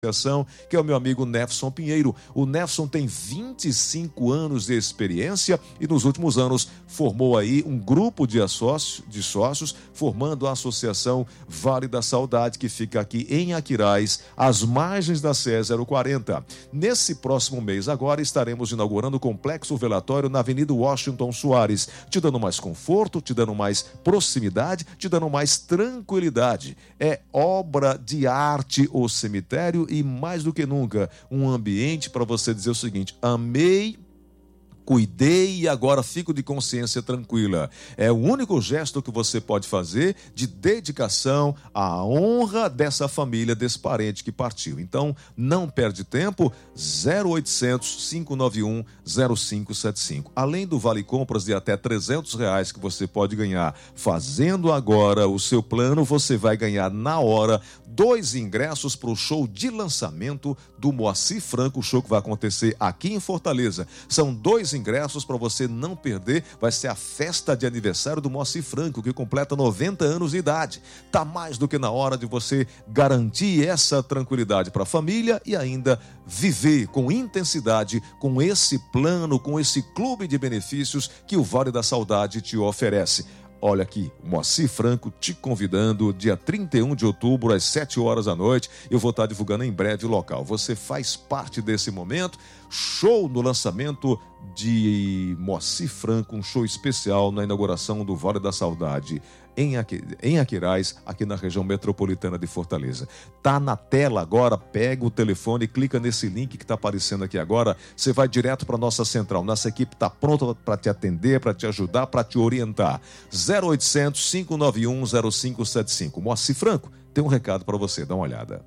que é o meu amigo Nefson Pinheiro. O Nefson tem 25 anos de experiência e nos últimos anos formou aí um grupo de sócios, formando a Associação Vale da Saudade, que fica aqui em Aquiraz, às margens da CE 040. Nesse próximo mês agora estaremos inaugurando o Complexo Velatório na Avenida Washington Soares, te dando mais conforto, te dando mais proximidade, te dando mais tranquilidade. É obra de arte o cemitério e mais do que nunca, um ambiente para você dizer o seguinte: amei, cuidei e agora fico de consciência tranquila. É o único gesto que você pode fazer de dedicação à honra dessa família, desse parente que partiu. Então, não perde tempo, 0800 591 0575. Além do vale compras de até R$300 que você pode ganhar fazendo agora o seu plano, você vai ganhar na hora 2 ingressos para o show de lançamento do Moacir Franco, o show que vai acontecer aqui em Fortaleza. São 2 ingressos para você não perder. Vai ser a festa de aniversário do Moacir Franco, que completa 90 anos de idade. Tá mais do que na hora de você garantir essa tranquilidade para a família e ainda viver com intensidade com esse plano, com esse clube de benefícios que o Vale da Saudade te oferece. Olha aqui, o Moacir Franco te convidando, dia 31 de outubro, às 7 horas da noite. Eu vou estar divulgando em breve o local. Você faz parte desse momento. Show no lançamento de Moacir Franco, um show especial na inauguração do Vale da Saudade, em Aquiraz, aqui na região metropolitana de Fortaleza. Tá na tela agora, pega o telefone, clica nesse link que está aparecendo aqui agora, você vai direto para a nossa central. Nossa equipe está pronta para te atender, para te ajudar, para te orientar. 0800 591 0575. Moacir Franco tem um recado para você, dá uma olhada.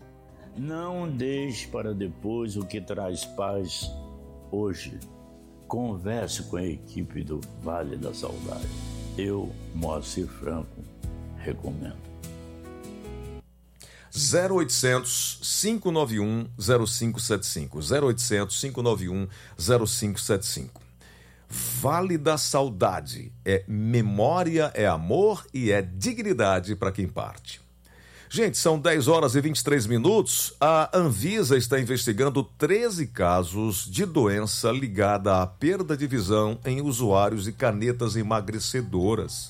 Não deixe para depois o que traz paz hoje. Converse com a equipe do Vale da Saudade. Eu, Moacir Franco, recomendo. 0800 591 0575. 0800 591 0575. Vale da Saudade é memória, é amor e é dignidade para quem parte. Gente, são 10 horas e 23 minutos. A Anvisa está investigando 13 casos de doença ligada à perda de visão em usuários de canetas emagrecedoras.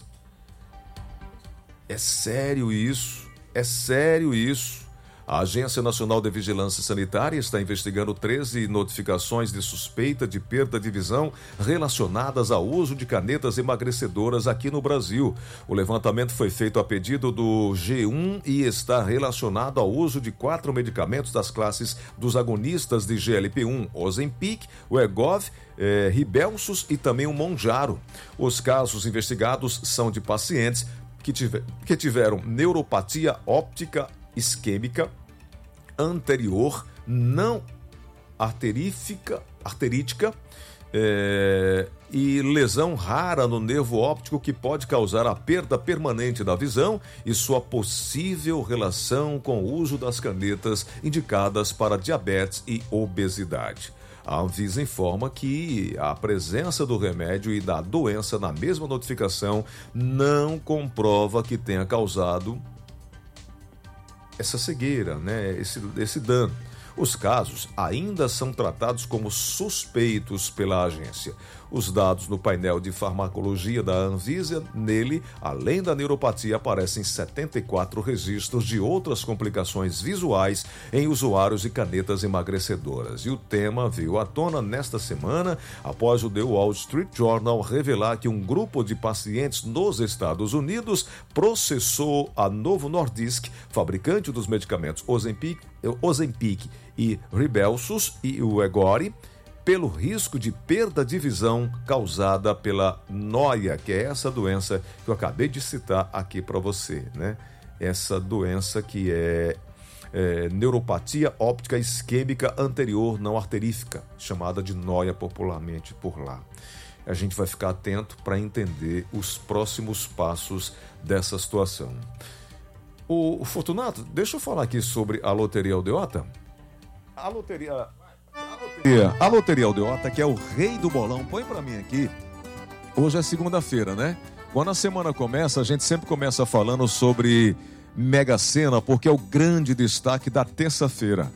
É sério isso? É sério isso? A Agência Nacional de Vigilância Sanitária está investigando 13 notificações de suspeita de perda de visão relacionadas ao uso de canetas emagrecedoras aqui no Brasil. O levantamento foi feito a pedido do G1 e está relacionado ao uso de 4 medicamentos das classes dos agonistas de GLP-1, Ozempic, o Wegovy, Rybelsus e também o Mounjaro. Os casos investigados são de pacientes que tiveram neuropatia óptica isquêmica anterior não arterítica e lesão rara no nervo óptico que pode causar a perda permanente da visão e sua possível relação com o uso das canetas indicadas para diabetes e obesidade. A Anvisa informa que a presença do remédio e da doença na mesma notificação não comprova que tenha causado essa cegueira, né? Esse dano. Os casos ainda são tratados como suspeitos pela agência. Os dados no painel de farmacologia da Anvisa, nele, além da neuropatia, aparecem 74 registros de outras complicações visuais em usuários de canetas emagrecedoras. E o tema veio à tona nesta semana, após o The Wall Street Journal revelar que um grupo de pacientes nos Estados Unidos processou a Novo Nordisk, fabricante dos medicamentos Ozempic e Rybelsus e o Wegovy, pelo risco de perda de visão causada pela noia, que é essa doença que eu acabei de citar aqui para você, né? Essa doença que é neuropatia óptica isquêmica anterior não arterífica, chamada de noia popularmente por lá. A gente vai ficar atento para entender os próximos passos dessa situação. O Fortunato, deixa eu falar aqui sobre a Loteria Aldeota. A Loteria Aldeota, que é o rei do bolão, põe pra mim aqui. Hoje é segunda-feira, né? Quando a semana começa, a gente sempre começa falando sobre Mega Sena, porque é o grande destaque da terça-feira.